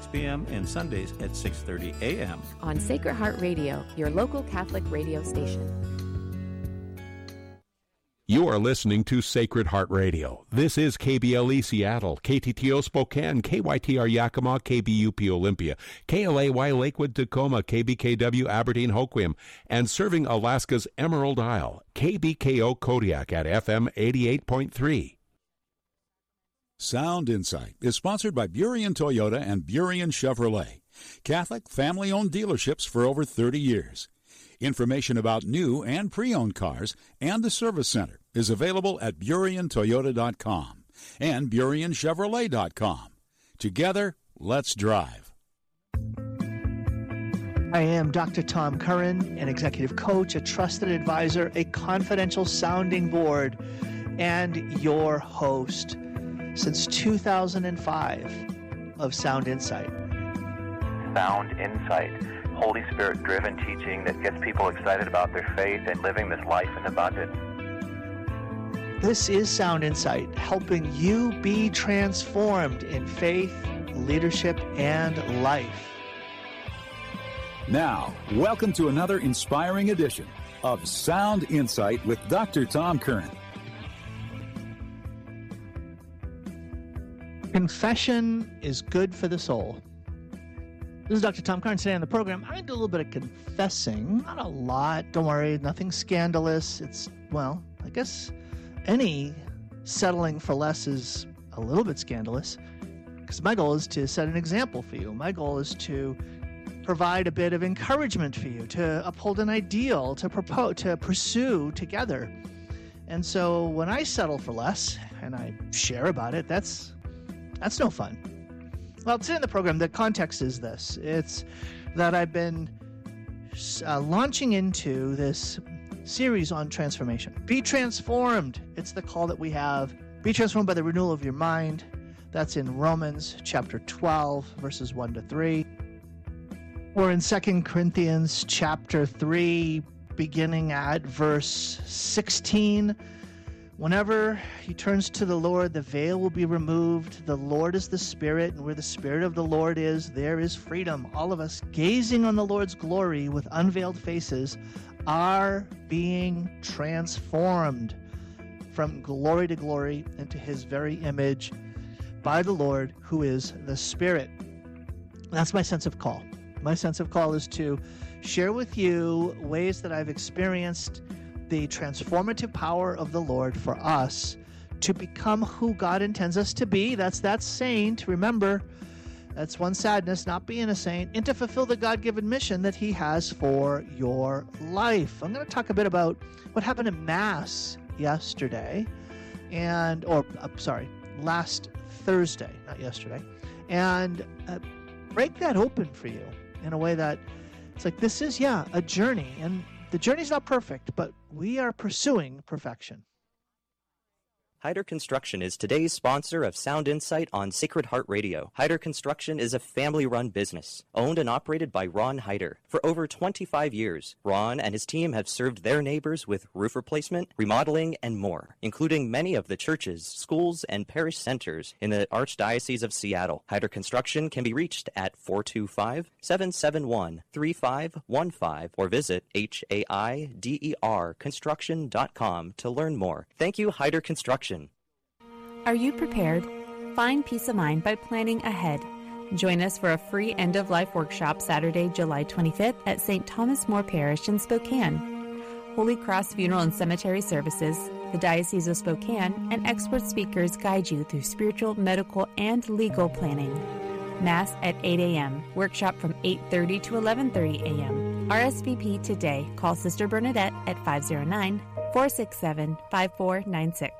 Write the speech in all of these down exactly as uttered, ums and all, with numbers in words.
p.m. and Sundays at six thirty a.m. on Sacred Heart Radio, your local Catholic radio station. You are listening to Sacred Heart Radio. This is K B L E Seattle, K T T O Spokane, K Y T R Yakima, K B U P Olympia, K L A Y Lakewood Tacoma, K B K W Aberdeen Hoquiam, and serving Alaska's Emerald Isle, K B K O Kodiak at F M eighty-eight point three. Sound Insight is sponsored by Burien Toyota and Burien Chevrolet, Catholic family-owned dealerships for over thirty years. Information about new and pre-owned cars and the service center is available at burien toyota dot com and burien chevrolet dot com. Together, let's drive. I am Doctor Tom Curran, an executive coach, a trusted advisor, a confidential sounding board, and your host since two thousand five of Sound Insight. Sound Insight. Holy Spirit-driven teaching that gets people excited about their faith and living this life in abundance. This is Sound Insight, helping you be transformed in faith, leadership, and life. Now, welcome to another inspiring edition of Sound Insight with Doctor Tom Curran. Confession is good for the soul. This is Doctor Tom Curran. Today on the program, I'm going to do a little bit of confessing. Not a lot. Don't worry. Nothing scandalous. It's, well, I guess any settling for less is a little bit scandalous, because my goal is to set an example for you. My goal is to provide a bit of encouragement for you, to uphold an ideal, to propose, to pursue together. And so when I settle for less and I share about it, that's that's no fun. Well, today in the program, the context is this. It's that I've been uh, launching into this series on transformation. Be transformed. It's the call that we have. Be transformed by the renewal of your mind. That's in Romans chapter twelve, verses one to three. Or in Second Corinthians chapter three, beginning at verse sixteen. Whenever he turns to the Lord, the veil will be removed. The Lord is the Spirit, and where the Spirit of the Lord is, there is freedom. All of us, gazing on the Lord's glory with unveiled faces, are being transformed from glory to glory into his very image by the Lord, who is the Spirit. That's my sense of call. My sense of call is to share with you ways that I've experienced the transformative power of the Lord for us to become who God intends us to be. That's that saint. Remember, that's one sadness, not being a saint, and to fulfill the God-given mission that he has for your life. I'm going to talk a bit about what happened in Mass yesterday, and, or, uh, sorry, last Thursday, not yesterday, and uh, break that open for you in a way that it's like, this is, yeah, a journey, and the journey's not perfect, but we are pursuing perfection. Hyder Construction is today's sponsor of Sound Insight on Sacred Heart Radio. Hyder Construction is a family-run business, owned and operated by Ron Hyder. For over twenty-five years, Ron and his team have served their neighbors with roof replacement, remodeling, and more, including many of the churches, schools, and parish centers in the Archdiocese of Seattle. Hyder Construction can be reached at four two five, seven seven one, three five one five or visit H A I D E R construction dot com to learn more. Thank you, Hyder Construction. Are you prepared? Find peace of mind by planning ahead. Join us for a free end-of-life workshop Saturday, July twenty-fifth at Saint Thomas More Parish in Spokane. Holy Cross Funeral and Cemetery Services, the Diocese of Spokane, and expert speakers guide you through spiritual, medical, and legal planning. Mass at eight a.m. Workshop from eight thirty to eleven thirty a.m. R S V P today. Call Sister Bernadette at five oh nine, four six seven, five four nine six.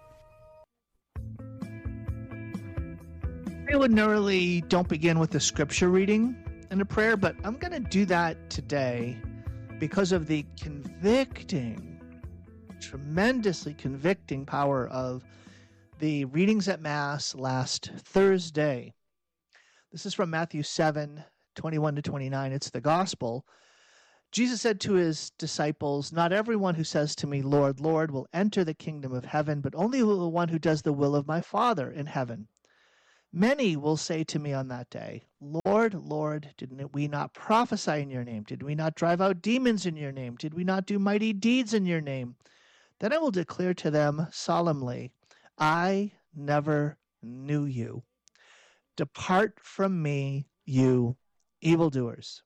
I ordinarily don't begin with a scripture reading and a prayer, but I'm going to do that today because of the convicting, tremendously convicting power of the readings at Mass last Thursday. This is from Matthew seven, twenty-one to twenty-nine. It's the gospel. Jesus said to his disciples, "Not everyone who says to me, 'Lord, Lord,' will enter the kingdom of heaven, but only the one who does the will of my Father in heaven. Many will say to me on that day, Lord, Lord, didn't we not prophesy in your name? Did we not drive out demons in your name? Did we not do mighty deeds in your name? Then I will declare to them solemnly, I never knew you. Depart from me, you evildoers.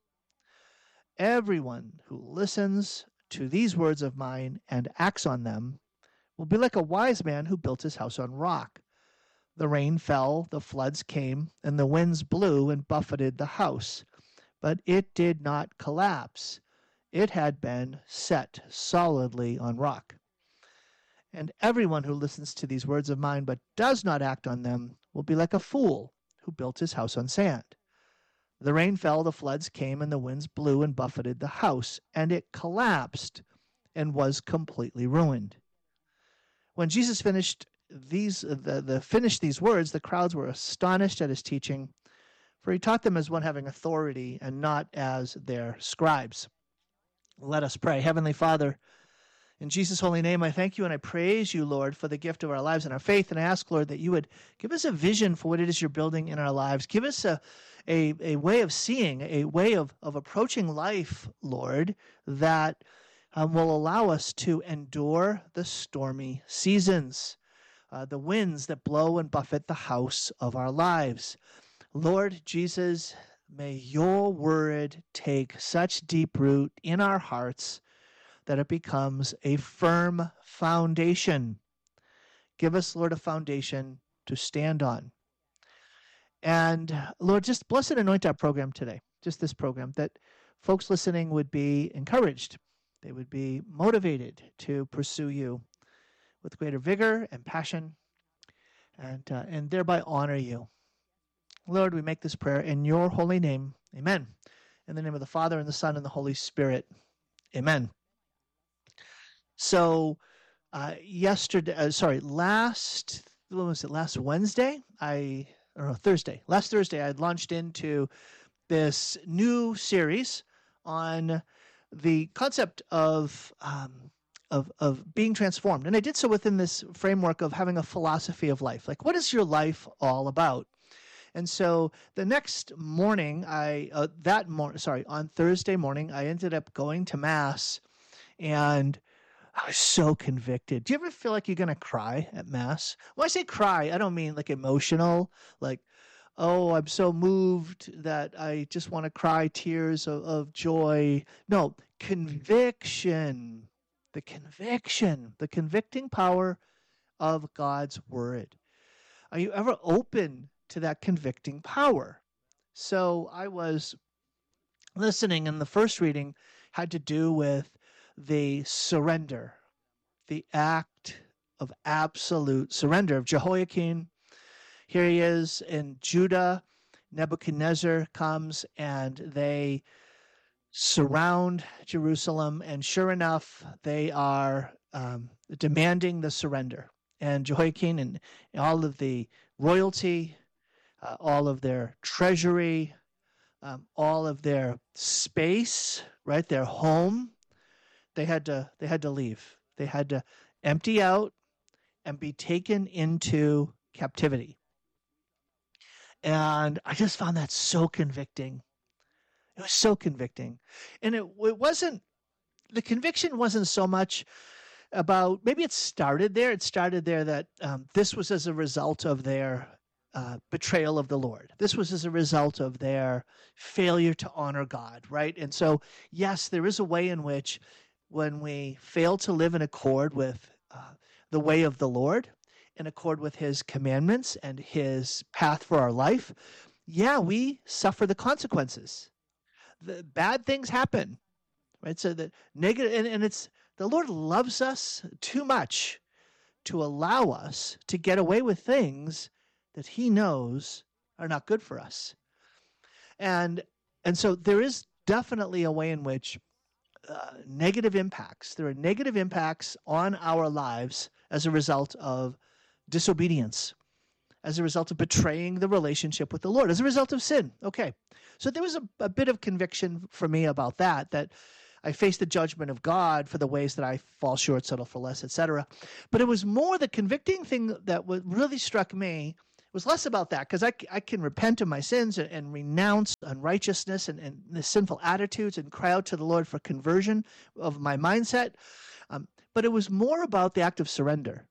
Everyone who listens to these words of mine and acts on them will be like a wise man who built his house on rock. The rain fell, the floods came, and the winds blew and buffeted the house. But it did not collapse. It had been set solidly on rock. And everyone who listens to these words of mine but does not act on them will be like a fool who built his house on sand. The rain fell, the floods came, and the winds blew and buffeted the house, and it collapsed and was completely ruined. When Jesus finished these, the, the finished these words, the crowds were astonished at his teaching, for he taught them as one having authority and not as their scribes. Let us pray. Heavenly Father, in Jesus' holy name, I thank you and I praise you, Lord, for the gift of our lives and our faith. And I ask, Lord, that you would give us a vision for what it is you're building in our lives. Give us a, a, a way of seeing, a way of, of approaching life, Lord, that um, will allow us to endure the stormy seasons, uh, the winds that blow and buffet the house of our lives. Lord Jesus, may your word take such deep root in our hearts that it becomes a firm foundation. Give us, Lord, a foundation to stand on. And Lord, just bless and anoint our program today, just this program, that folks listening would be encouraged. They would be motivated to pursue you with greater vigor and passion, and uh, and thereby honor you. Lord, we make this prayer in your holy name. Amen. In the name of the Father, and the Son, and the Holy Spirit. Amen. So, uh, yesterday, uh, sorry, last, what was it, last Wednesday? I, or no, Thursday. Last Thursday, I launched into this new series on the concept of, um, of, of being transformed. And I did so within this framework of having a philosophy of life. Like, what is your life all about? And so the next morning, I, uh, that morning, sorry, on Thursday morning, I ended up going to Mass, and I was so convicted. Do you ever feel like you're going to cry at Mass? When I say cry, I don't mean like emotional, like, oh, I'm so moved that I just want to cry tears of, of joy. No, conviction, the conviction, the convicting power of God's word. Are you ever open to that convicting power? So I was listening, and the first reading had to do with the surrender, the act of absolute surrender of Jehoiakim. Here he is in Judah. Nebuchadnezzar comes and they surround Jerusalem, and sure enough, they are um, demanding the surrender. And Jehoiakim and all of the royalty, uh, all of their treasury, um, all of their space, right, their home, They had to they had to leave. They had to empty out and be taken into captivity. And I just found that so convicting. It was so convicting. And it, it wasn't, the conviction wasn't so much about, maybe it started there. It started there that um, this was as a result of their uh, betrayal of the Lord. This was as a result of their failure to honor God, right? And so, yes, there is a way in which when we fail to live in accord with uh, the way of the Lord, in accord with his commandments and his path for our life, yeah, we suffer the consequences. The bad things happen, right? So that negative, and, and it's, the Lord loves us too much to allow us to get away with things that he knows are not good for us. And, and so there is definitely a way in which Uh, negative impacts. There are negative impacts on our lives as a result of disobedience, as a result of betraying the relationship with the Lord, as a result of sin. Okay, so there was a, a bit of conviction for me about that, that I face the judgment of God for the ways that I fall short, settle for less, et cetera. But it was more the convicting thing that what really struck me was less about that because I, I can repent of my sins and, and renounce unrighteousness and, and the sinful attitudes and cry out to the Lord for conversion of my mindset. Um, but it was more about the act of surrender.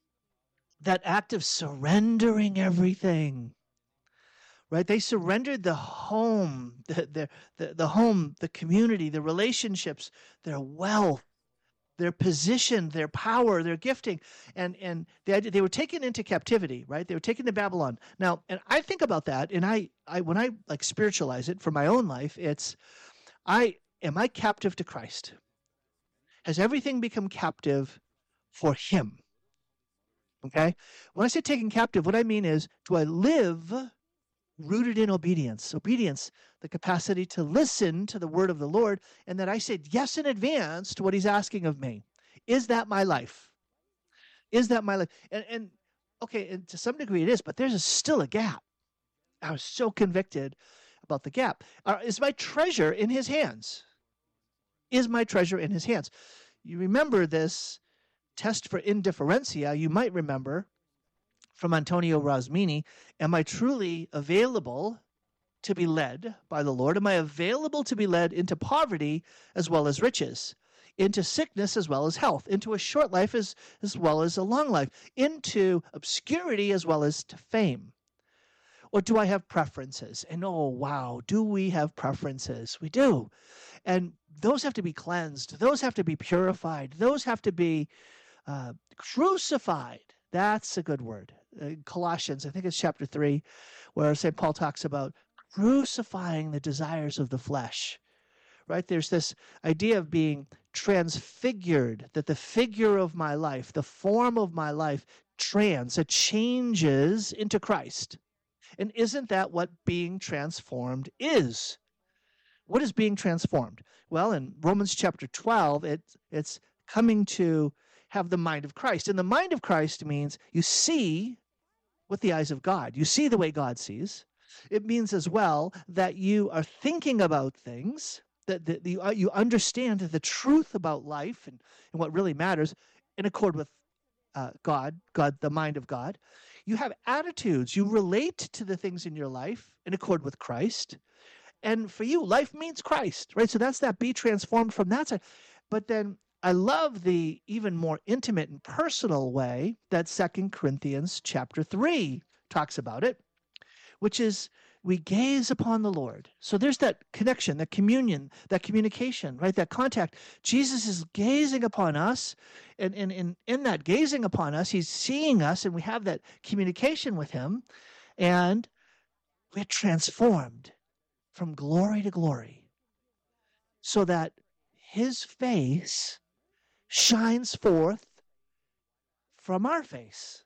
That act of surrendering everything, right? They surrendered the home, the, the, the, the home, the community, the relationships, their wealth, their position, their power, their gifting, and and they they were taken into captivity, right? They were taken to Babylon. Now, and I think about that, and I, I when I like spiritualize it for my own life, it's, I am I captive to Christ? Has everything become captive for Him? Okay? When I say taken captive, what I mean is, do I live rooted in obedience? Obedience, the capacity to listen to the word of the Lord, and that I said yes in advance to what He's asking of me. Is that my life? Is that my life? And, and okay, and to some degree it is, but there's a, still a gap. I was so convicted about the gap. Uh, is my treasure in His hands? Is my treasure in His hands? You remember this test for indifferentia, you might remember from Antonio Rosmini. Am I truly available to be led by the Lord? Am I available to be led into poverty as well as riches, into sickness as well as health, into a short life as, as well as a long life, into obscurity as well as to fame? Or do I have preferences? And oh, wow, do we have preferences? We do. And those have to be cleansed. Those have to be purified. Those have to be uh, crucified. That's a good word. Uh, Colossians, I think it's chapter three, where Saint Paul talks about crucifying the desires of the flesh, right? There's this idea of being transfigured, that the figure of my life, the form of my life, trans, it changes into Christ. And isn't that what being transformed is? What is being transformed? Well, in Romans chapter twelve, it, it's coming to have the mind of Christ. And the mind of Christ means you see with the eyes of God. You see the way God sees. It means as well that you are thinking about things, that, that you, uh, you understand the truth about life and, and what really matters in accord with uh, God, God, the mind of God. You have attitudes. You relate to the things in your life in accord with Christ. And for you, life means Christ, right? So that's that, be transformed from that side. But then I love the even more intimate and personal way that Second Corinthians chapter three talks about it, which is we gaze upon the Lord. So there's that connection, that communion, that communication, right? That contact. Jesus is gazing upon us, and in in in that gazing upon us, He's seeing us, and we have that communication with Him, and we're transformed from glory to glory, so that His face shines forth from our face.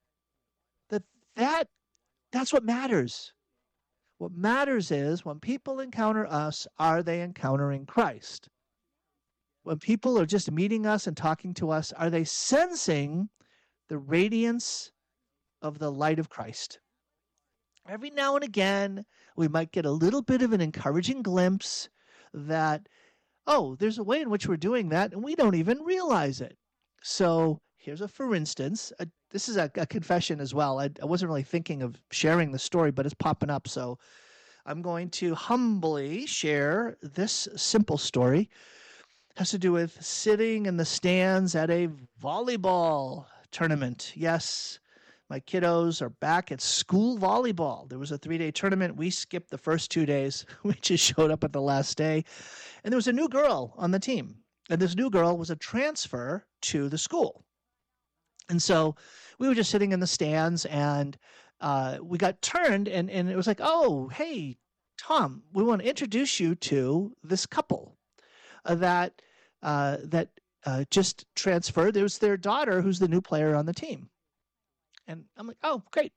That that that's what matters. What matters is when people encounter us, are they encountering Christ? When people are just meeting us and talking to us, are they sensing the radiance of the light of Christ? Every now and again, we might get a little bit of an encouraging glimpse that, oh, there's a way in which we're doing that, and we don't even realize it. So here's a for instance. A, this is a, a confession as well. I, I wasn't really thinking of sharing the story, but it's popping up. So I'm going to humbly share this simple story. It has to do with sitting in the stands at a volleyball tournament. Yes, my kiddos are back at school volleyball. There was a three-day tournament. We skipped the first two days. We just showed up at the last day. And there was a new girl on the team. And this new girl was a transfer to the school. And so we were just sitting in the stands, and uh, we got turned, and, and it was like, oh, hey, Tom, we want to introduce you to this couple uh, that uh, that uh, just transferred. There was their daughter, who's the new player on the team. And I'm like, oh, great.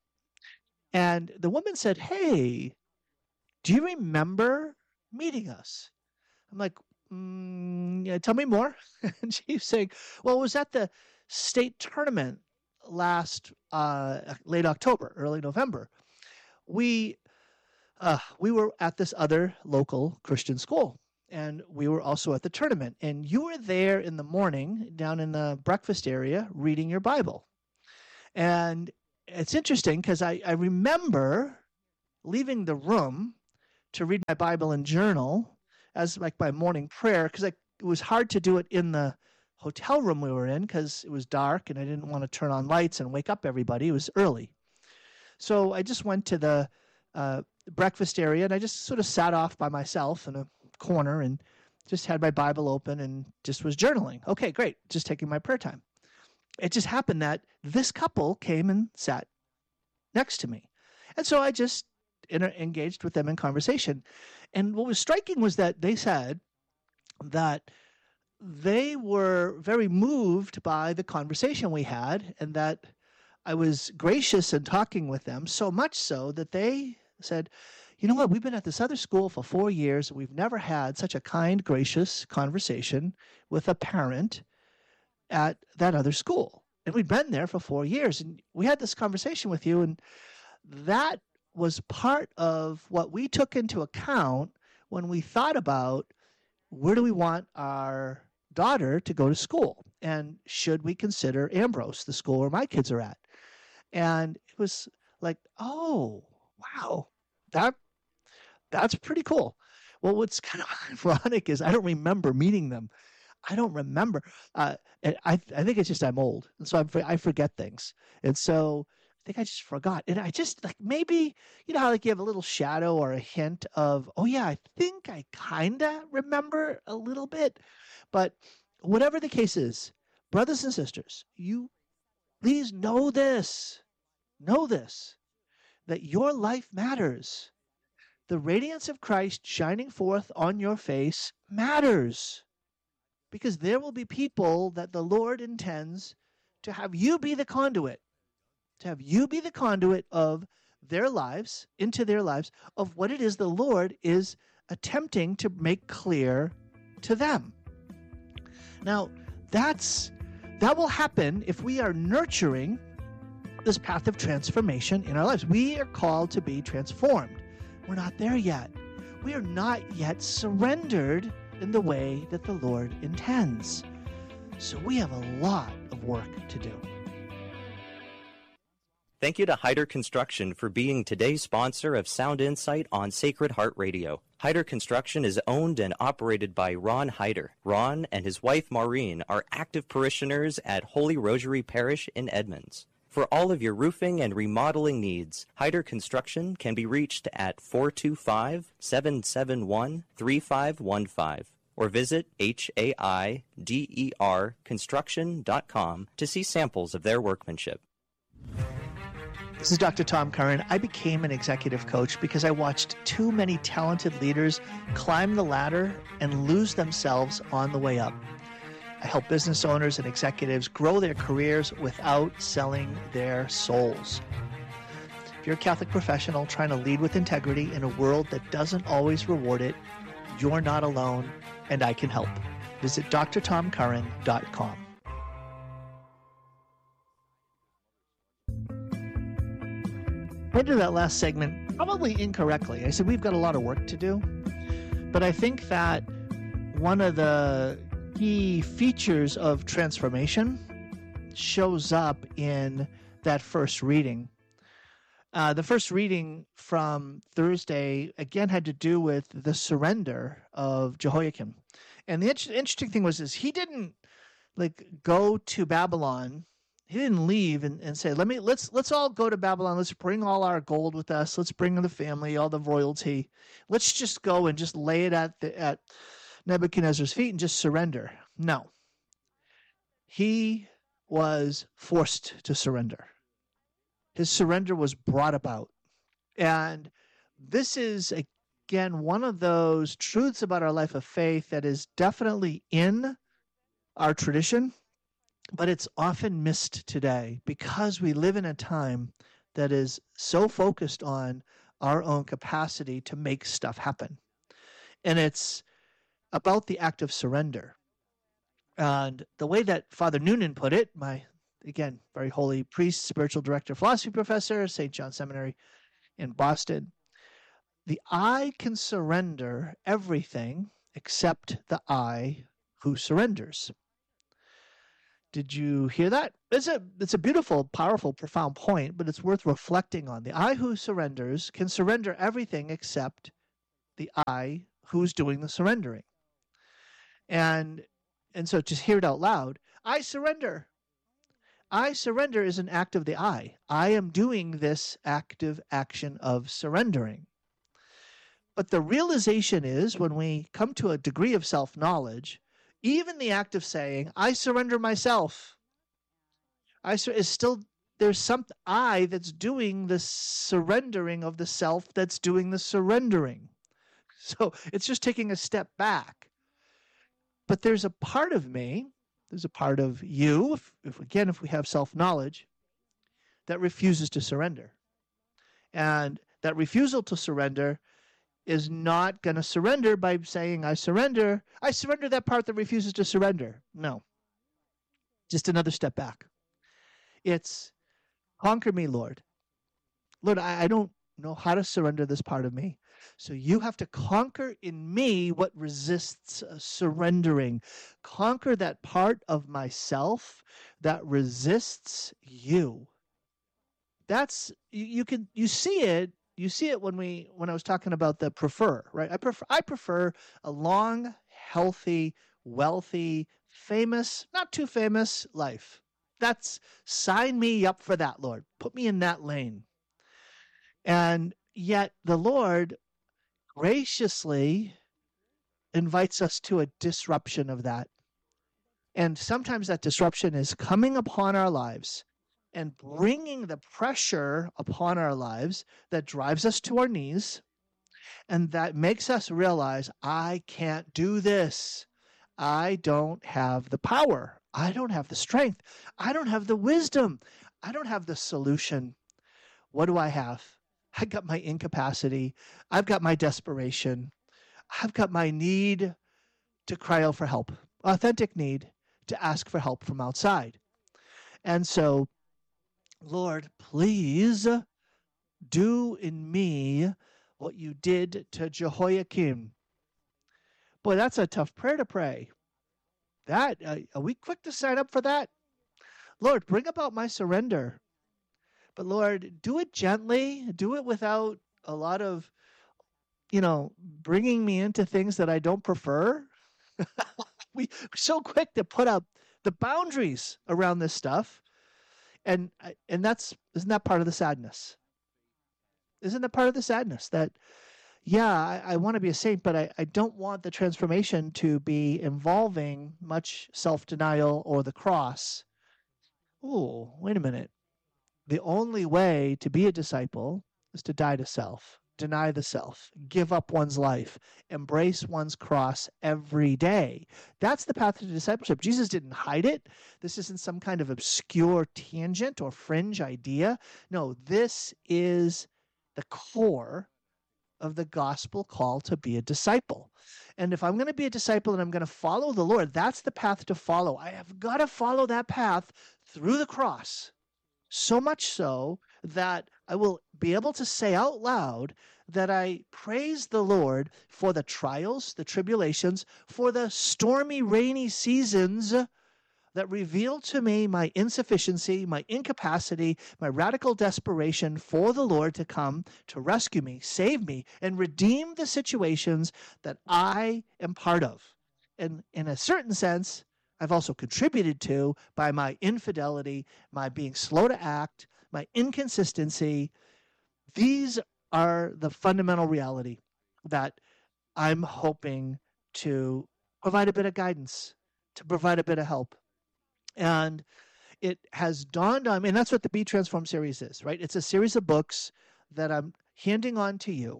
And the woman said, hey, do you remember meeting us? I'm like, mm, yeah, tell me more. And she's saying, well, it was at the state tournament last uh, late October, early November. We uh, we were at this other local Christian school, and we were also at the tournament. And you were there in the morning down in the breakfast area reading your Bible. And it's interesting because I, I remember leaving the room to read my Bible and journal as like my morning prayer, because it was hard to do it in the hotel room we were in because it was dark and I didn't want to turn on lights and wake up everybody. It was early. So I just went to the uh, breakfast area and I just sort of sat off by myself in a corner and just had my Bible open and just was journaling. Okay, great. Just taking my prayer time. It just happened that this couple came and sat next to me. And so I just inter- engaged with them in conversation. And what was striking was that they said that they were very moved by the conversation we had and that I was gracious in talking with them, so much so that they said, you know what, we've been at this other school for four years. We've never had such a kind, gracious conversation with a parent at that other school. And we'd been there for four years. And we had this conversation with you. And that was part of what we took into account when we thought about where do we want our daughter to go to school? And should we consider Ambrose, the school where my kids are at? And it was like, oh, wow, that that's pretty cool. Well, what's kind of ironic is I don't remember meeting them. I don't remember. Uh, I I think it's just I'm old, and so I'm, I forget things. And so I think I just forgot. And I just like maybe, you know how like you have a little shadow or a hint of, oh yeah, I think I kind of remember a little bit. But whatever the case is, brothers and sisters, you please know this. Know this, that your life matters. The radiance of Christ shining forth on your face matters. Because there will be people that the Lord intends to have you be the conduit, to have you be the conduit of their lives, into their lives, of what it is the Lord is attempting to make clear to them. Now, that's that will happen if we are nurturing this path of transformation in our lives. We are called to be transformed. We're not there yet. We are not yet surrendered in the way that the Lord intends. So we have a lot of work to do. Thank you to Hyder Construction for being today's sponsor of Sound Insight on Sacred Heart Radio. Hyder Construction is owned and operated by Ron Hyder. Ron and his wife Maureen are active parishioners at Holy Rosary Parish in Edmonds. For all of your roofing and remodeling needs, Hyder Construction can be reached at four two five, seven seven one, three five one five or visit H A I D E R construction dot com to see samples of their workmanship. This is Doctor Tom Curran. I became an executive coach because I watched too many talented leaders climb the ladder and lose themselves on the way up. I help business owners and executives grow their careers without selling their souls. If you're a Catholic professional trying to lead with integrity in a world that doesn't always reward it, you're not alone, and I can help. Visit D R tom curran dot com. Into that last segment, probably incorrectly. I said we've got a lot of work to do, but I think that one of the key features of transformation shows up in that first reading. Uh, the first reading from Thursday, again, had to do with the surrender of Jehoiakim. And the inter- interesting thing was is he didn't like go to Babylon. He didn't leave and, and say, let me, let's, let's all go to Babylon. Let's bring all our gold with us. Let's bring the family, all the royalty. Let's just go and just lay it at the, at Nebuchadnezzar's feet and just surrender. No. He was forced to surrender. His surrender was brought about. And this is, again, one of those truths about our life of faith that is definitely in our tradition, but it's often missed today because we live in a time that is so focused on our own capacity to make stuff happen. And it's about the act of surrender. And the way that Father Noonan put it, my, again, very holy priest, spiritual director, philosophy professor, Saint John Seminary in Boston, the I can surrender everything except the I who surrenders. Did you hear that? It's a it's a beautiful, powerful, profound point, but it's worth reflecting on. The I who surrenders can surrender everything except the I who's doing the surrendering. And and so just hear it out loud. I surrender. I surrender is an act of the I. I am doing this active action of surrendering. But the realization is when we come to a degree of self-knowledge, even the act of saying, I surrender myself, I sur- is still, there's some I that's doing the surrendering of the self that's doing the surrendering. So it's just taking a step back. But there's a part of me, there's a part of you, if, if again, if we have self-knowledge, that refuses to surrender. And that refusal to surrender is not going to surrender by saying, I surrender. I surrender that part that refuses to surrender. No. Just another step back. It's, conquer me, Lord. Lord, I, I don't know how to surrender this part of me. So you have to conquer in me what resists uh, surrendering. Conquer that part of myself that resists you. That's, you, you can, you see it. You see it when we when I was talking about the prefer, right? I prefer I prefer a long, healthy, wealthy, famous, not too famous life. That's sign me up for that, Lord. Put me in that lane. And yet the Lord graciously invites us to a disruption of that. And sometimes that disruption is coming upon our lives and bringing the pressure upon our lives that drives us to our knees and that makes us realize, I can't do this. I don't have the power. I don't have the strength. I don't have the wisdom. I don't have the solution. What do I have? I got my incapacity. I've got my desperation. I've got my need to cry out for help, authentic need to ask for help from outside. And so, Lord, please do in me what you did to Jehoiakim. Boy, that's a tough prayer to pray. That uh, are we quick to sign up for that? Lord, bring about my surrender. But Lord, do it gently. Do it without a lot of, you know, bringing me into things that I don't prefer. We're so quick to put up the boundaries around this stuff. And and that's, isn't that part of the sadness? Isn't that part of the sadness that, yeah, I, I want to be a saint, but I, I don't want the transformation to be involving much self-denial or the cross. Oh, wait a minute. The only way to be a disciple is to die to self, deny the self, give up one's life, embrace one's cross every day. That's the path to discipleship. Jesus didn't hide it. This isn't some kind of obscure tangent or fringe idea. No, this is the core of the gospel call to be a disciple. And if I'm going to be a disciple and I'm going to follow the Lord, that's the path to follow. I have got to follow that path through the cross. So much so that I will be able to say out loud that I praise the Lord for the trials, the tribulations, for the stormy, rainy seasons that reveal to me my insufficiency, my incapacity, my radical desperation for the Lord to come to rescue me, save me, and redeem the situations that I am part of. And in a certain sense, I've also contributed to by my infidelity, my being slow to act, my inconsistency. These are the fundamental reality that I'm hoping to provide a bit of guidance, to provide a bit of help. And it has dawned on me, and that's what the Be Transformed series is, right? It's a series of books that I'm handing on to you,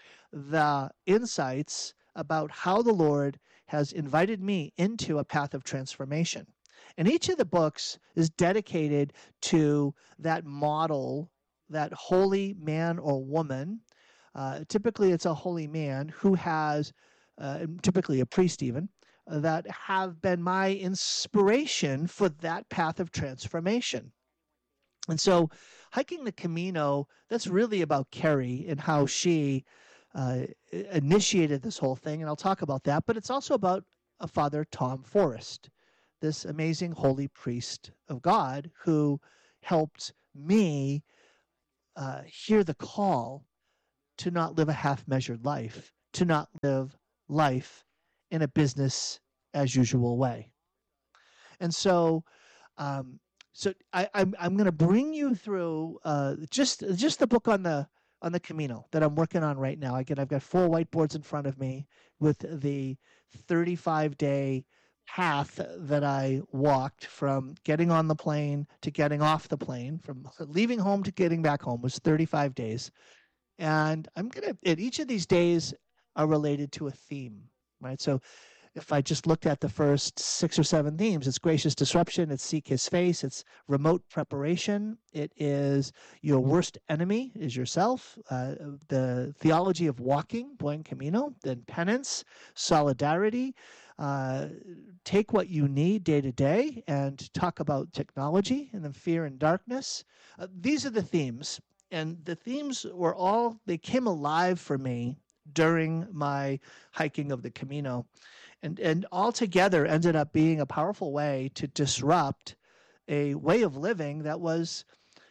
the insights about how the Lord has invited me into a path of transformation. And each of the books is dedicated to that model, that holy man or woman. Uh, typically, it's a holy man who has, uh, typically a priest even, uh, that have been my inspiration for that path of transformation. And so hiking the Camino, that's really about Carrie and how she uh, initiated this whole thing, and I'll talk about that. But it's also about a Father Tom Forrest, this amazing holy priest of God who helped me uh, hear the call to not live a half-measured life, to not live life in a business as usual way. And so, um, so I, I'm I'm going to bring you through uh, just just the book on the on the Camino that I'm working on right now. Again, I've got four whiteboards in front of me with the thirty-five day path that I walked from getting on the plane to getting off the plane, from leaving home to getting back home was thirty-five days. And I'm going to, at each of these days are related to a theme, right? So if I just looked at the first six or seven themes, it's gracious disruption, it's seek his face, it's remote preparation, it is your worst enemy is yourself, uh, the theology of walking, Buen Camino, then penance, solidarity, uh, take what you need day to day, and talk about technology, and then fear and darkness. Uh, these are the themes, and the themes were all, they came alive for me during my hiking of the Camino. And and altogether ended up being a powerful way to disrupt a way of living that was,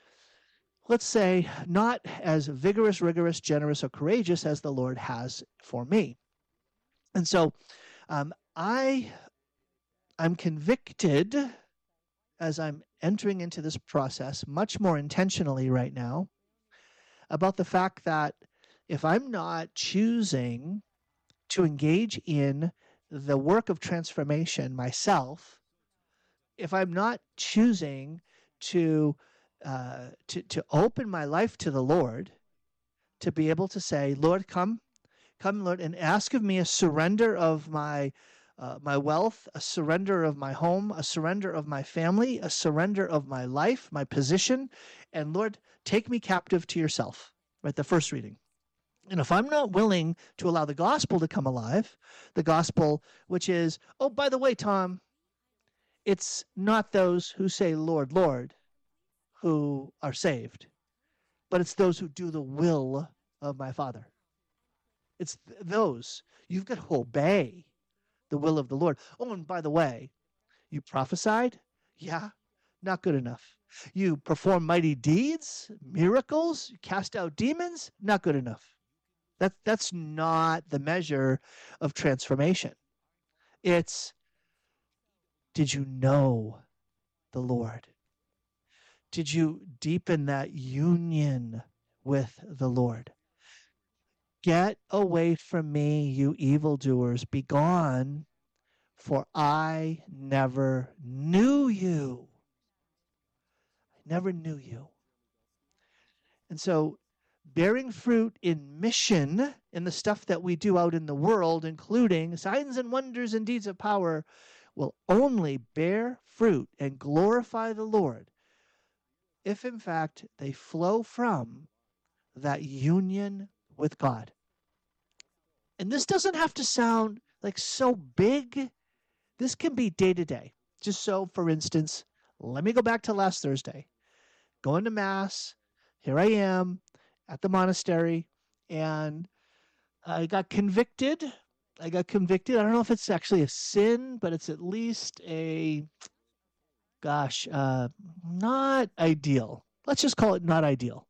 let's say, not as vigorous, rigorous, generous, or courageous as the Lord has for me. And so um, I, I'm convicted as I'm entering into this process much more intentionally right now about the fact that if I'm not choosing to engage in the work of transformation myself, if I'm not choosing to uh, to to open my life to the Lord, to be able to say, Lord, come, come, Lord, and ask of me a surrender of my uh, my wealth, a surrender of my home, a surrender of my family, a surrender of my life, my position, and Lord, take me captive to yourself. Right, the first reading. And if I'm not willing to allow the gospel to come alive, the gospel, which is, oh, by the way, Tom, it's not those who say, Lord, Lord, who are saved, but it's those who do the will of my Father. It's th- those. You've got to obey the will of the Lord. Oh, and by the way, you prophesied? Yeah, not good enough. You perform mighty deeds, miracles, cast out demons? Not good enough. That, that's not the measure of transformation. It's, did you know the Lord? Did you deepen that union with the Lord? Get away from me, you evildoers. Be gone, for I never knew you. I never knew you. And so, bearing fruit in mission, in the stuff that we do out in the world, including signs and wonders and deeds of power, will only bear fruit and glorify the Lord if, in fact, they flow from that union with God. And this doesn't have to sound like so big. This can be day to day. Just so, for instance, let me go back to last Thursday. Going to Mass, here I am, at the monastery, and I got convicted. I got convicted. I don't know if it's actually a sin, but it's at least a, gosh, uh, not ideal. Let's just call it not ideal.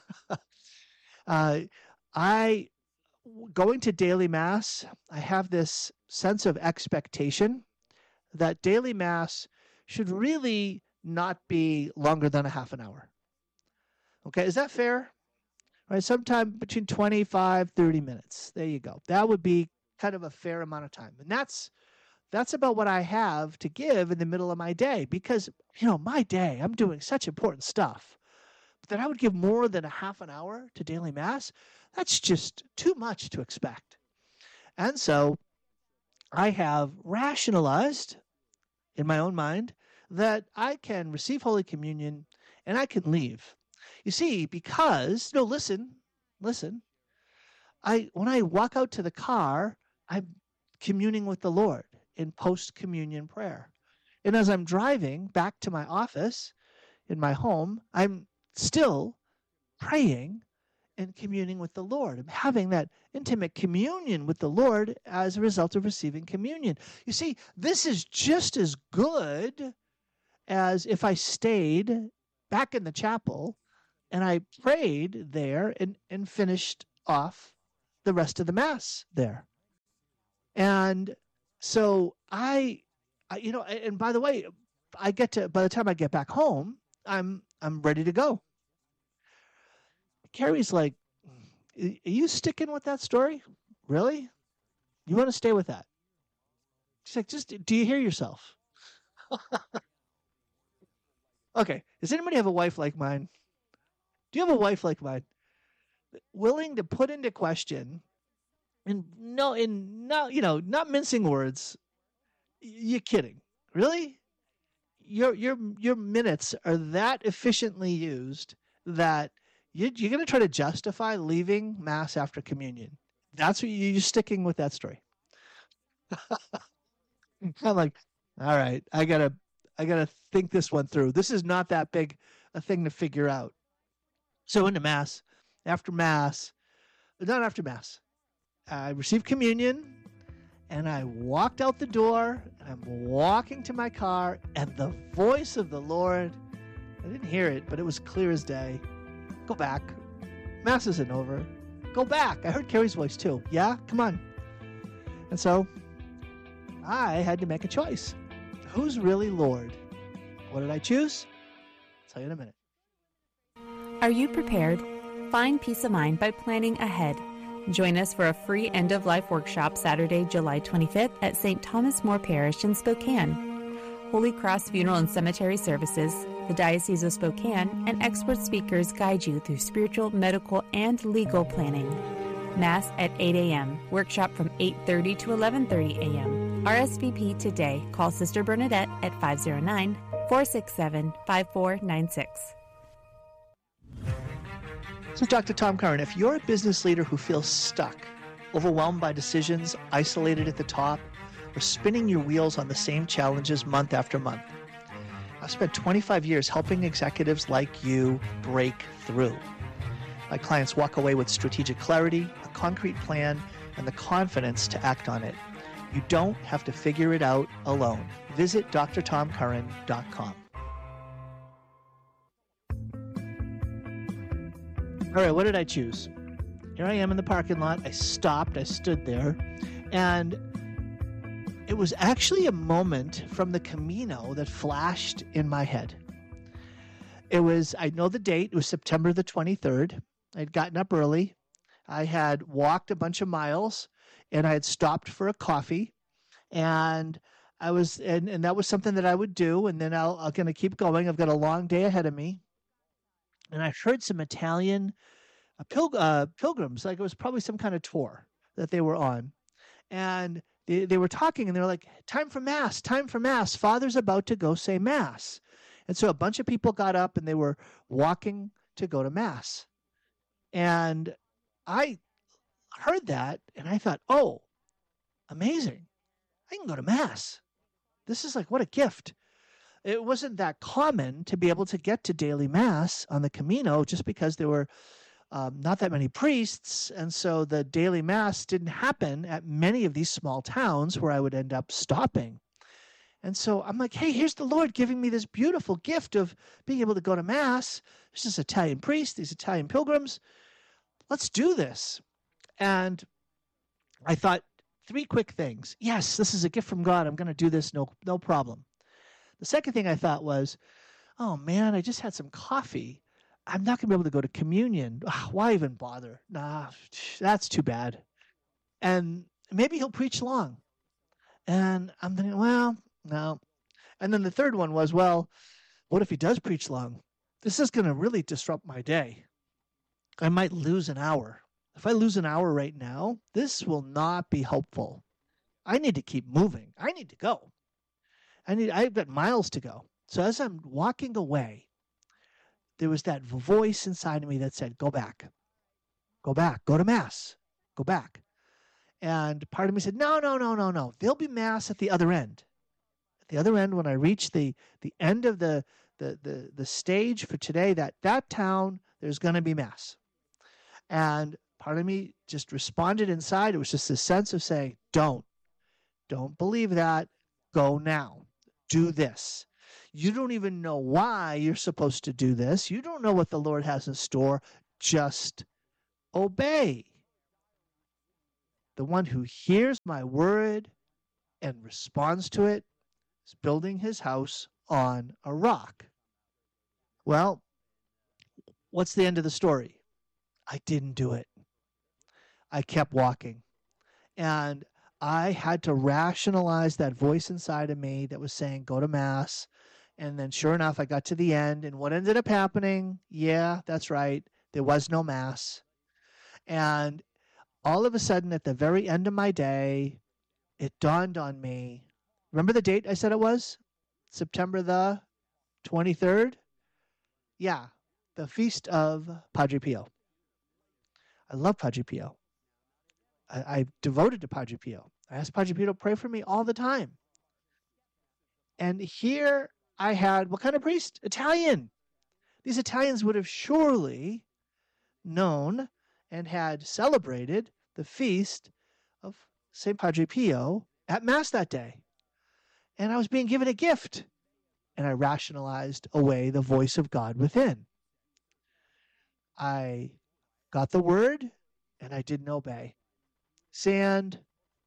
uh, I, going to daily Mass, I have this sense of expectation that daily Mass should really not be longer than a half an hour. Okay, is that fair? Right, sometime between twenty-five, thirty minutes. There you go. That would be kind of a fair amount of time. And that's that's about what I have to give in the middle of my day because, you know, my day, I'm doing such important stuff. But that I would give more than a half an hour to daily Mass, that's just too much to expect. And so I have rationalized in my own mind that I can receive Holy Communion and I can leave. You see, because, no, listen, listen. I when I walk out to the car, I'm communing with the Lord in post-communion prayer. And as I'm driving back to my office in my home, I'm still praying and communing with the Lord. I'm having that intimate communion with the Lord as a result of receiving communion. You see, this is just as good as if I stayed back in the chapel and I prayed there and, and finished off the rest of the Mass there. And so I, I, you know, and by the way, I get to, by the time I get back home, I'm, I'm ready to go. Carrie's like, are you sticking with that story? Really? You want to stay with that? She's like, just, do you hear yourself? Okay. Does anybody have a wife like mine? Do you have a wife like mine? Willing to put into question and no, in no, you know, not mincing words. You're kidding. Really? Your, your, your minutes are that efficiently used that you, you're going to try to justify leaving Mass after communion. That's what you, you're sticking with that story. I'm like, all right, I gotta, I gotta think this one through. This is not that big a thing to figure out. So into Mass, after Mass, not after Mass, I received communion, and I walked out the door. And I'm walking to my car, and the voice of the Lord, I didn't hear it, but it was clear as day. Go back. Mass isn't over. Go back. I heard Carrie's voice too. Yeah, come on. And so I had to make a choice. Who's really Lord? What did I choose? I'll tell you in a minute. Are you prepared? Find peace of mind by planning ahead. Join us for a free end-of-life workshop Saturday, July twenty-fifth at Saint Thomas More Parish in Spokane. Holy Cross Funeral and Cemetery Services, the Diocese of Spokane, and expert speakers guide you through spiritual, medical, and legal planning. Mass at eight a.m. Workshop from eight thirty to eleven thirty a.m. R S V P today. Call Sister Bernadette at five oh nine, four six seven, five four nine six. So Doctor Tom Curran, if you're a business leader who feels stuck, overwhelmed by decisions, isolated at the top, or spinning your wheels on the same challenges month after month, I've spent twenty-five years helping executives like you break through. My clients walk away with strategic clarity, a concrete plan, and the confidence to act on it. You don't have to figure it out alone. Visit d r tom curran dot com. All right, what did I choose? Here I am in the parking lot. I stopped. I stood there. And it was actually a moment from the Camino that flashed in my head. It was, I know the date. It was September the twenty-third. I'd gotten up early. I had walked a bunch of miles, and I had stopped for a coffee. And I was, and, and that was something that I would do. And then I'll, I'm going to keep going. I've got a long day ahead of me. And I heard some Italian uh, pil- uh, pilgrims, like it was probably some kind of tour that they were on. And they, they were talking, and they were like, time for Mass, time for Mass. Father's about to go say Mass. And so a bunch of people got up, and they were walking to go to Mass. And I heard that, and I thought, oh, amazing. I can go to Mass. This is like, what a gift. It wasn't that common to be able to get to daily Mass on the Camino just because there were um, not that many priests. And so the daily Mass didn't happen at many of these small towns where I would end up stopping. And so I'm like, hey, here's the Lord giving me this beautiful gift of being able to go to Mass. There's this Italian priest, these Italian pilgrims. Let's do this. And I thought three quick things. Yes, this is a gift from God. I'm going to do this. No, no problem. The second thing I thought was, oh, man, I just had some coffee. I'm not going to be able to go to communion. Ugh, why even bother? Nah, that's too bad. And maybe he'll preach long. And I'm thinking, well, no. And then the third one was, well, what if he does preach long? This is going to really disrupt my day. I might lose an hour. If I lose an hour right now, this will not be helpful. I need to keep moving. I need to go. I need, I've got miles to go. So as I'm walking away, there was that voice inside of me that said, go back. Go back. Go to Mass. Go back. And part of me said, no, no, no, no, no. There'll be Mass at the other end. At the other end, when I reach the, the end of the, the, the, the stage for today, that, that town, there's going to be Mass. And part of me just responded inside. It was just a sense of saying, don't, don't believe that. Go now. Do this. You don't even know why you're supposed to do this. You don't know what the Lord has in store. Just obey. The one who hears my word and responds to it is building his house on a rock. Well, what's the end of the story? I didn't do it. I kept walking. And I had to rationalize that voice inside of me that was saying, go to Mass. And then sure enough, I got to the end. And what ended up happening? Yeah, that's right. There was no Mass. And all of a sudden, at the very end of my day, it dawned on me. Remember the date I said it was? September the twenty-third? Yeah, the feast of Padre Pio. I love Padre Pio. I, I'm devoted to Padre Pio. I ask Padre Pio to pray for me all the time. And here I had, what kind of priest? Italian. These Italians would have surely known and had celebrated the feast of Saint Padre Pio at Mass that day. And I was being given a gift. And I rationalized away the voice of God within. I got the word, and I didn't obey. Sand.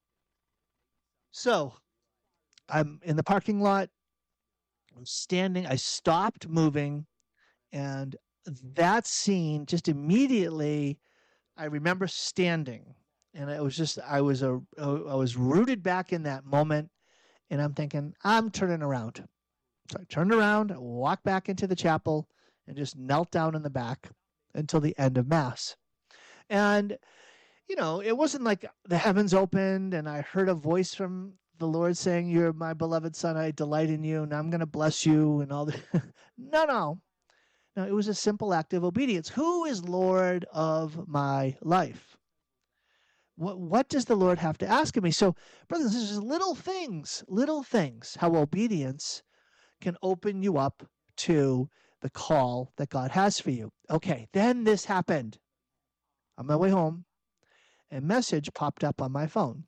So, I'm in the parking lot. I'm standing. I stopped moving. And that scene, just immediately, I remember standing. And it was just, I was a, I was rooted back in that moment. And I'm thinking, I'm turning around. So I turned around, walked back into the chapel, and just knelt down in the back until the end of Mass. And, you know, it wasn't like the heavens opened and I heard a voice from the Lord saying, you're my beloved son, I delight in you, and I'm going to bless you, and all that. No, no. No, it was a simple act of obedience. Who is Lord of my life? What, what does the Lord have to ask of me? So, brothers and sisters, little things, little things, how obedience can open you up to the call that God has for you. Okay, then this happened. On my way home, a message popped up on my phone.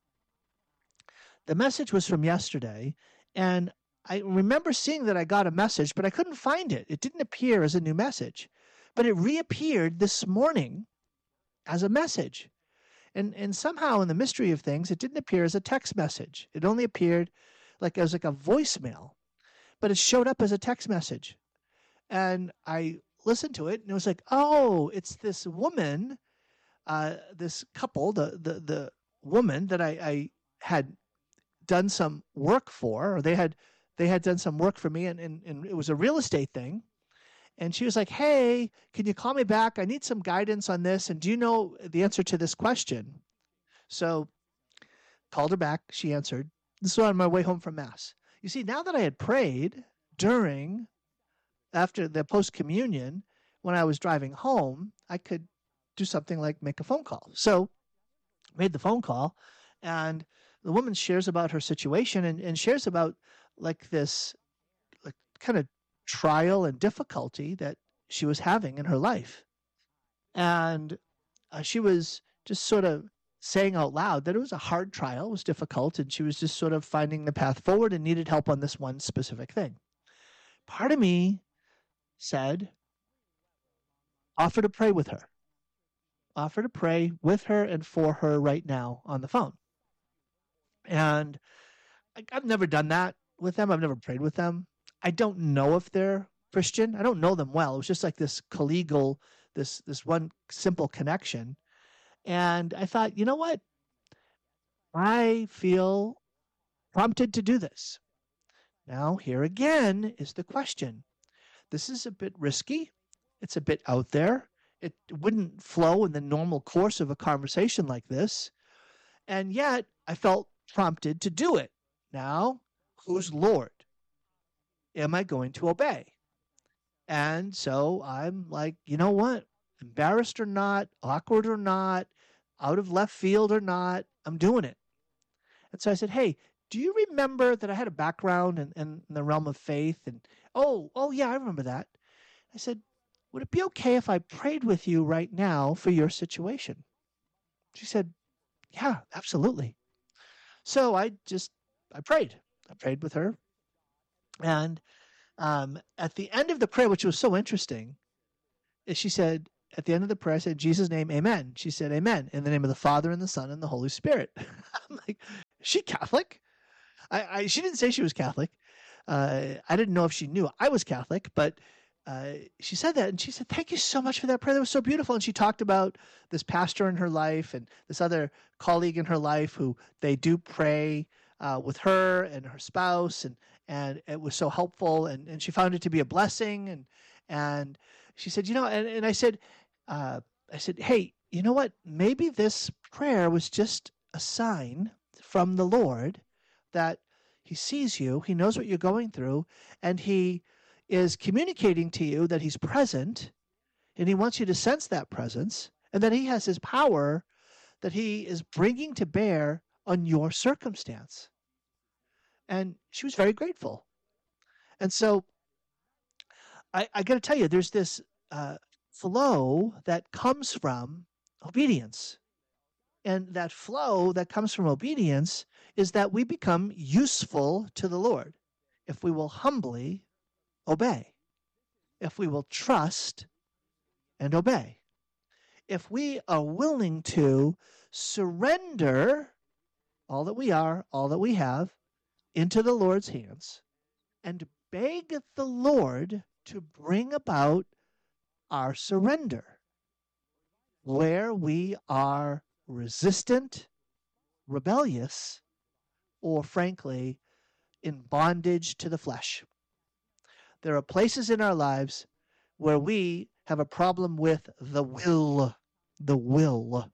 The message was from yesterday, and I remember seeing that I got a message, but I couldn't find it. It didn't appear as a new message, but it reappeared this morning as a message. And and somehow in the mystery of things, it didn't appear as a text message. It only appeared like as like a voicemail, but it showed up as a text message. And I listened to it, and it was like, oh, it's this woman, uh, this couple, the the the woman that I, I had done some work for, or they had they had done some work for me, and, and, and it was a real estate thing. And she was like, hey, can you call me back? I need some guidance on this. And do you know the answer to this question? So called her back. She answered. This was on my way home from Mass. You see, now that I had prayed during, after the post-communion, when I was driving home, I could do something like make a phone call. So made the phone call, and the woman shares about her situation and, and shares about like this like kind of trial and difficulty that she was having in her life. And uh, she was just sort of saying out loud that it was a hard trial, it was difficult, and she was just sort of finding the path forward and needed help on this one specific thing. Part of me said, offer to pray with her. Offer to pray with her and for her right now on the phone. And I, I've never done that with them. I've never prayed with them. I don't know if they're Christian. I don't know them well. It was just like this collegial, this this one simple connection. And I thought, you know what? I feel prompted to do this. Now, here again is the question. This is a bit risky. It's a bit out there. It wouldn't flow in the normal course of a conversation like this. And yet, I felt prompted to do it. Now, who's Lord? Am I going to obey? And so I'm like, you know what? Embarrassed or not, awkward or not, out of left field or not, I'm doing it. And so I said, hey, do you remember that I had a background in, in the realm of faith? And oh, oh yeah, I remember that. I said, would it be okay if I prayed with you right now for your situation? She said, yeah, absolutely. So I just, I prayed. I prayed with her. And um, at the end of the prayer, which was so interesting, is she said, at the end of the prayer, I said, in Jesus' name, amen. She said, amen. In the name of the Father and the Son and the Holy Spirit. I'm like, is she Catholic? I, I she didn't say she was Catholic. Uh, I didn't know if she knew I was Catholic, but uh, she said that, and she said, thank you so much for that prayer. That was so beautiful. And she talked about this pastor in her life and this other colleague in her life who they do pray uh, with her and her spouse, and and it was so helpful, and, and she found it to be a blessing. And and she said, you know, and, and I said, uh, I said, hey, you know what? Maybe this prayer was just a sign from the Lord that he sees you, he knows what you're going through, and he is communicating to you that he's present, and he wants you to sense that presence, and that he has his power that he is bringing to bear on your circumstance. And she was very grateful. And so I, I got to tell you, there's this uh, flow that comes from obedience. And that flow that comes from obedience is that we become useful to the Lord if we will humbly obey, if we will trust and obey, if we are willing to surrender all that we are, all that we have, into the Lord's hands and beg the Lord to bring about our surrender where we are resistant, rebellious, or frankly, in bondage to the flesh. There are places in our lives where we have a problem with the will, the will.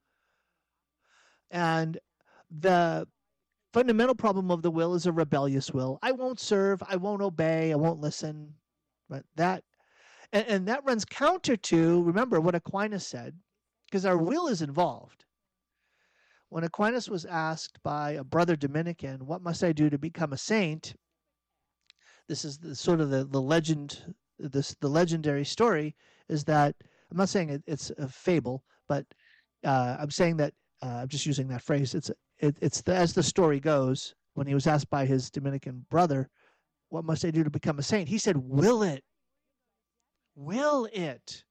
And the fundamental problem of the will is a rebellious will. I won't serve, I won't obey, I won't listen. But that, and, and that runs counter to, remember what Aquinas said, because our will is involved. When Aquinas was asked by a brother Dominican, what must I do to become a saint? This is the, sort of the, the legend, this the legendary story is that, I'm not saying it, it's a fable, but uh, I'm saying that, uh, I'm just using that phrase, it's it, it's the, as the story goes, when he was asked by his Dominican brother, what must I do to become a saint? He said, will it. Will it.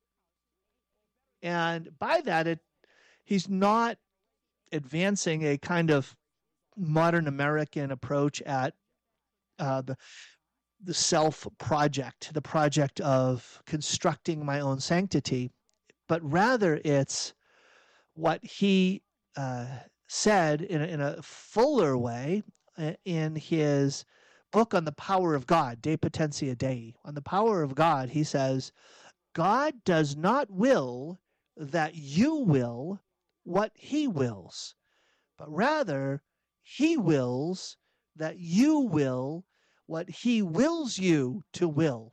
And by that, it he's not advancing a kind of modern American approach at uh, the the self project, the project of constructing my own sanctity, but rather it's what he uh, said in a, in a fuller way in his book on the power of God, De Potentia Dei. On the power of God, he says, God does not will that you will what he wills, but rather he wills that you will what he wills you to will.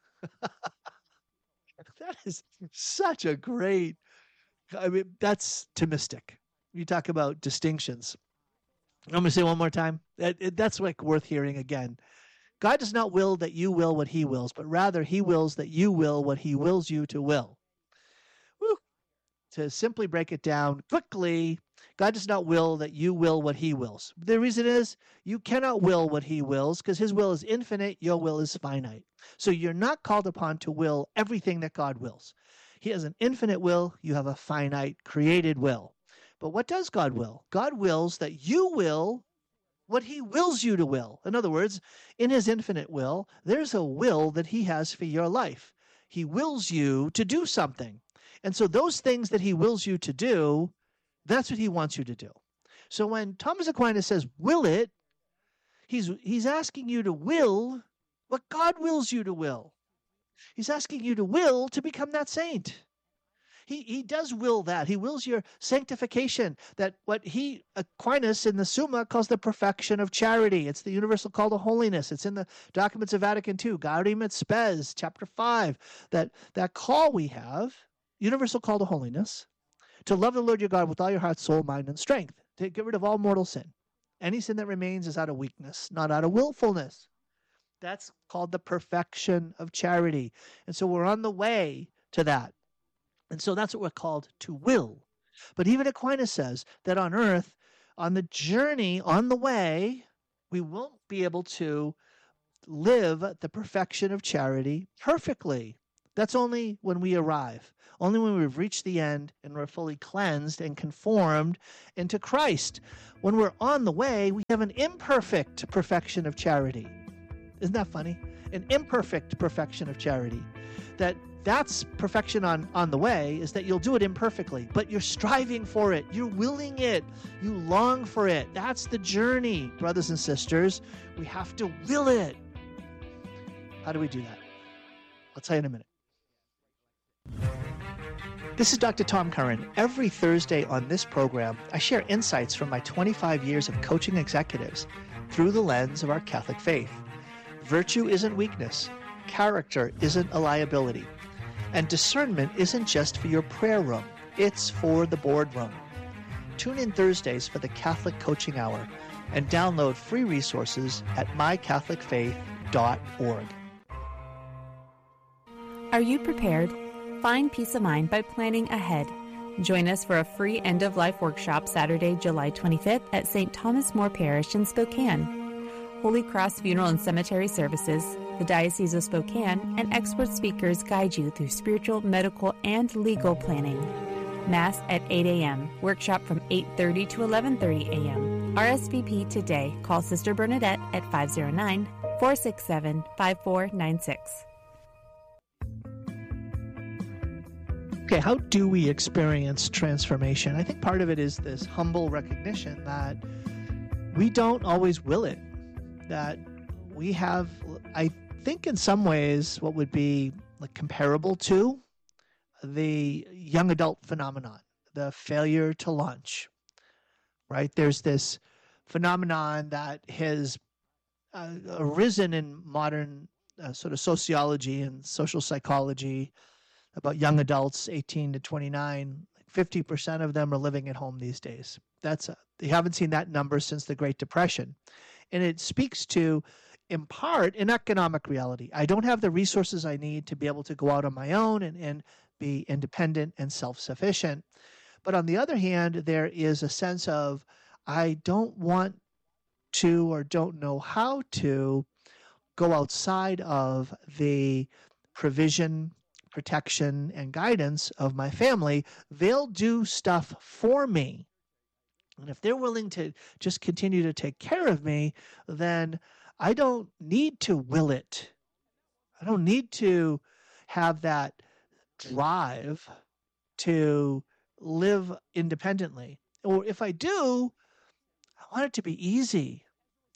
That is such a great, I mean, that's Thomistic. You talk about distinctions. I'm going to say one more time. That, it, that's like worth hearing again. God does not will that you will what he wills, but rather he wills that you will what he wills you to will. Woo. To simply break it down quickly, God does not will that you will what he wills. The reason is you cannot will what he wills because his will is infinite, your will is finite. So you're not called upon to will everything that God wills. He has an infinite will, you have a finite created will. But what does God will? God wills that you will what he wills you to will. In other words, in his infinite will, there's a will that he has for your life. He wills you to do something. And so those things that he wills you to do, that's what he wants you to do. So when Thomas Aquinas says, will it, he's, he's asking you to will what God wills you to will. He's asking you to will to become that saint. He he does will that. He wills your sanctification, that what he, Aquinas in the Summa, calls the perfection of charity. It's the universal call to holiness. It's in the documents of Vatican Two, Gaudium et Spes, chapter five, that, that call we have, universal call to holiness, to love the Lord your God with all your heart, soul, mind, and strength, to get rid of all mortal sin. Any sin that remains is out of weakness, not out of willfulness. That's called the perfection of charity. And so we're on the way to that. And so that's what we're called to will. But even Aquinas says that on earth, on the journey, on the way, we won't be able to live the perfection of charity perfectly. That's only when we arrive, only when we've reached the end and we're fully cleansed and conformed into Christ. When we're on the way, we have an imperfect perfection of charity. Isn't that funny? An imperfect perfection of charity. That that's perfection on, on the way, is that you'll do it imperfectly, but you're striving for it. You're willing it. You long for it. That's the journey, brothers and sisters. We have to will it. How do we do that? I'll tell you in a minute. This is Doctor Tom Curran. Every Thursday on this program, I share insights from my twenty-five years of coaching executives through the lens of our Catholic faith. Virtue isn't weakness. Character isn't a liability. And discernment isn't just for your prayer room. It's for the boardroom. Tune in Thursdays for the Catholic Coaching Hour and download free resources at my catholic faith dot org. Are you prepared? Find peace of mind by planning ahead. Join us for a free end-of-life workshop Saturday, July twenty-fifth at Saint Thomas More Parish in Spokane. Holy Cross Funeral and Cemetery Services, the Diocese of Spokane, and expert speakers guide you through spiritual, medical, and legal planning. Mass at eight a.m., workshop from eight thirty to eleven thirty a.m. R S V P today. Call Sister Bernadette at five oh nine, four six seven, five four nine six. Okay, how do we experience transformation? I think part of it is this humble recognition that we don't always will it. That we have, I think in some ways, what would be like comparable to the young adult phenomenon, the failure to launch, right? There's this phenomenon that has uh, arisen in modern uh, sort of sociology and social psychology about young adults, eighteen to twenty-nine. fifty percent of them are living at home these days. That's a, you haven't seen that number since the Great Depression. And it speaks to, in part, an economic reality. I don't have the resources I need to be able to go out on my own and, and be independent and self-sufficient. But on the other hand, there is a sense of, I don't want to or don't know how to go outside of the provision, protection, and guidance of my family. They'll do stuff for me. And if they're willing to just continue to take care of me, then I don't need to will it. I don't need to have that drive to live independently. Or if I do, I want it to be easy.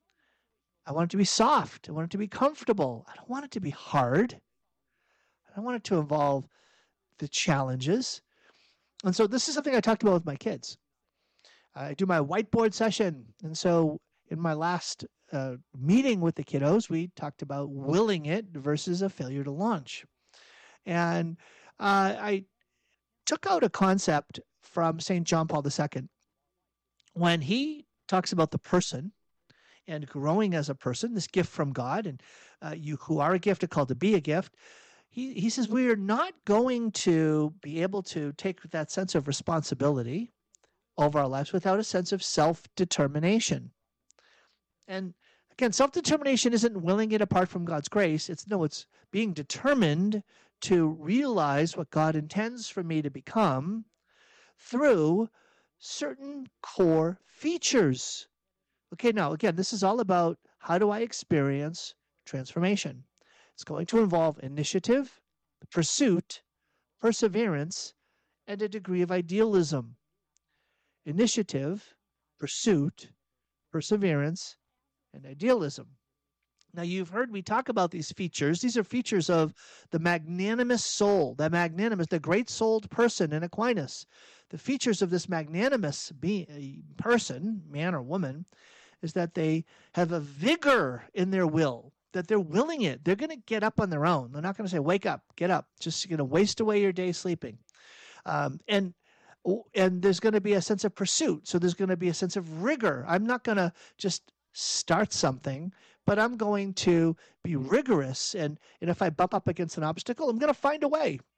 I want it to be soft. I want it to be comfortable. I don't want it to be hard. I don't want it to involve the challenges. And so this is something I talked about with my kids. I do my whiteboard session. And so in my last uh, meeting with the kiddos, we talked about willing it versus a failure to launch. And uh, I took out a concept from Saint John Paul the Second when he talks about the person and growing as a person, this gift from God, and uh, you who are a gift are called to be a gift. He, he says we are not going to be able to take that sense of responsibility over our lives without a sense of self-determination. And again, self-determination isn't willing it apart from God's grace. It's no, it's being determined to realize what God intends for me to become through certain core features. Okay, now again, this is all about how do I experience transformation. It's going to involve initiative, pursuit, perseverance, and a degree of idealism. Initiative, pursuit, perseverance, and idealism. Now, you've heard me talk about these features. These are features of the magnanimous soul, the magnanimous, the great-souled person in Aquinas. The features of this magnanimous be- person, man or woman, is that they have a vigor in their will, that they're willing it. They're going to get up on their own. They're not going to say, wake up, get up. Just going to waste away your day sleeping. Um, and And there's going to be a sense of pursuit. So there's going to be a sense of rigor. I'm not going to just start something, but I'm going to be rigorous. And, and if I bump up against an obstacle, I'm going to find a way. I'm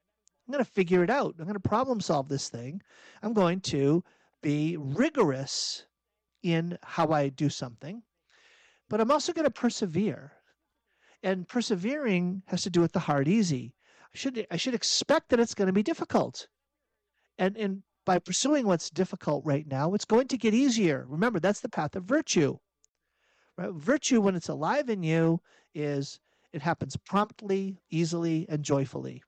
I'm going to figure it out. I'm going to problem solve this thing. I'm going to be rigorous in how I do something, but I'm also going to persevere. And persevering has to do with the hard easy. I should I should expect that it's going to be difficult. And and by pursuing what's difficult right now, it's going to get easier. Remember, that's the path of virtue. Right? Virtue, when it's alive in you, is it happens promptly, easily, and joyfully.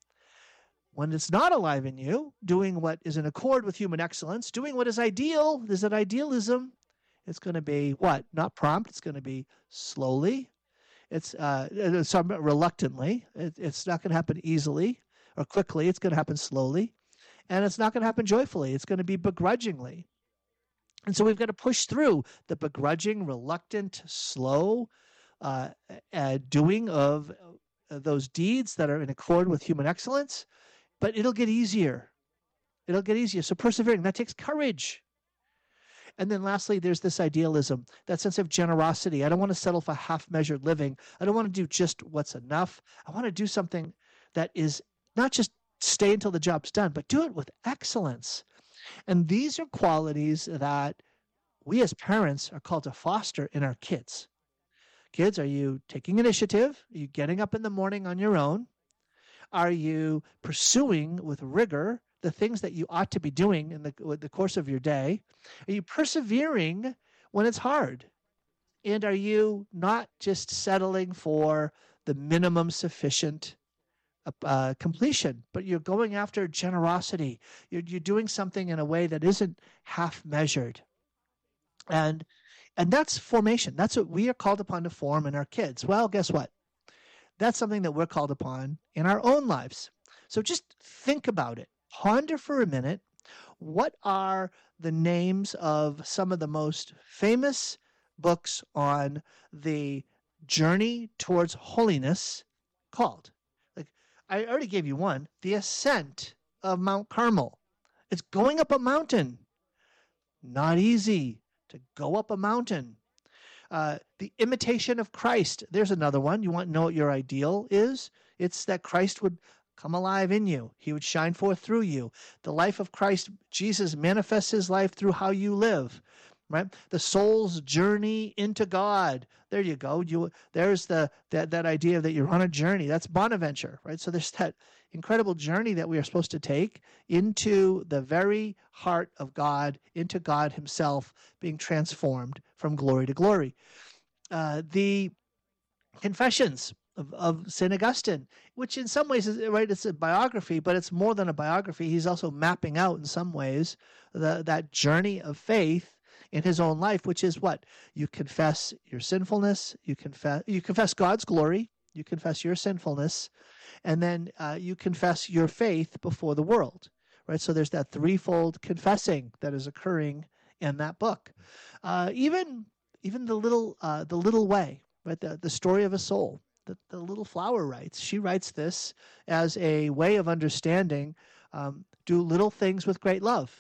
When it's not alive in you, doing what is in accord with human excellence, doing what is ideal, there's an idealism, it's going to be what? Not prompt, it's going to be slowly. It's uh, some reluctantly. It, it's not going to happen easily or quickly. It's going to happen slowly. And it's not going to happen joyfully. It's going to be begrudgingly. And so we've got to push through the begrudging, reluctant, slow uh, uh, doing of uh, those deeds that are in accord with human excellence. But it'll get easier. It'll get easier. So persevering, that takes courage. And then lastly, there's this idealism, that sense of generosity. I don't want to settle for half-measured living. I don't want to do just what's enough. I want to do something that is not just stay until the job's done, but do it with excellence. And these are qualities that we as parents are called to foster in our kids. Kids, are you taking initiative? Are you getting up in the morning on your own? Are you pursuing with rigor the things that you ought to be doing in the, the course of your day? Are you persevering when it's hard? And are you not just settling for the minimum sufficient uh, completion, but you're going after generosity? You're, you're doing something in a way that isn't half measured. And, and that's formation. That's what we are called upon to form in our kids. Well, guess what? That's something that we're called upon in our own lives. So just think about it. Ponder for a minute. What are the names of some of the most famous books on the journey towards holiness called? Like, I already gave you one, The Ascent of Mount Carmel. It's going up a mountain. Not easy to go up a mountain. Uh, the Imitation of Christ. There's another one. You want to know what your ideal is? It's that Christ would come alive in you. He would shine forth through you. The life of Christ, Jesus manifests his life through how you live, right? The soul's journey into God. There you go. You there's the that that idea that you're on a journey. That's Bonaventure, right? So there's that incredible journey that we are supposed to take into the very heart of God, into God himself being transformed from glory to glory. Uh, the Confessions of, of Saint Augustine, which in some ways is right, it's a biography, but it's more than a biography. He's also mapping out in some ways the, that journey of faith in his own life, which is what? You confess your sinfulness, you confess you confess God's glory, you confess your sinfulness, and then uh, you confess your faith before the world, right? So there's that threefold confessing that is occurring in that book. Uh, even even the little uh, the little way, right? The the story of a soul. The, the little flower writes. She writes this as a way of understanding. Um, do little things with great love.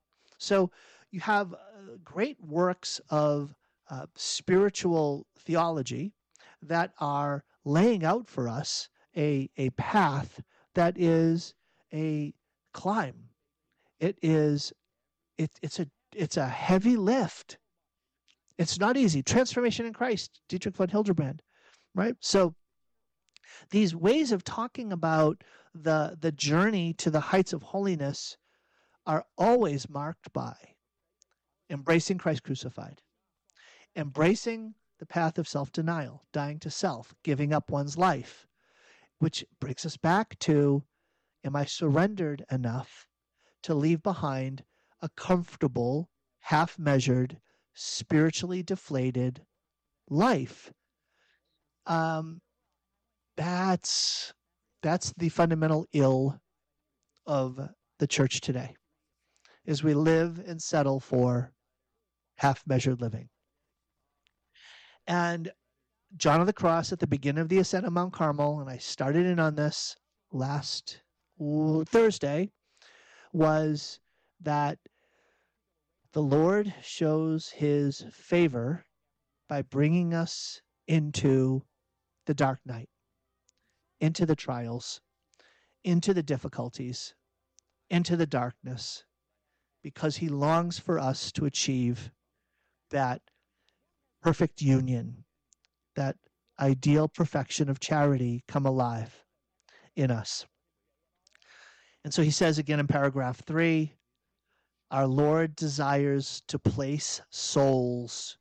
So you have uh, great works of uh, spiritual theology that are laying out for us a a path that is a climb. It is it, it's a it's a heavy lift. It's not easy. Transformation in Christ, Dietrich von Hildebrand, right? So these ways of talking about the the journey to the heights of holiness are always marked by embracing Christ crucified, embracing the path of self-denial, dying to self, giving up one's life, which brings us back to, am I surrendered enough to leave behind a comfortable, half-measured, spiritually deflated life? Um, that's that's the fundamental ill of the church today, is we live and settle for half-measured living. And John of the Cross at the beginning of the ascent of Mount Carmel, and I started in on this last Thursday, was that the Lord shows his favor by bringing us into the dark night, into the trials, into the difficulties, into the darkness, because he longs for us to achieve that perfect union, that ideal perfection of charity come alive in us. And so he says again in paragraph three, our Lord desires to place souls